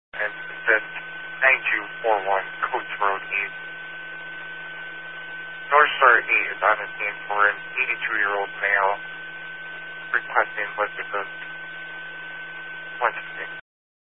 and it said 9241 Coach Road East. North Star 8 is on the scene for an 82-year-old male requesting Elizabeth. Once again.